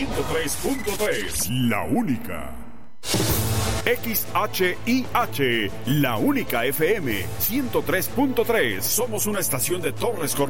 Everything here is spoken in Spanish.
103.3, la única. XHIH, la única FM 103.3. Somos una estación de Torres Corporación.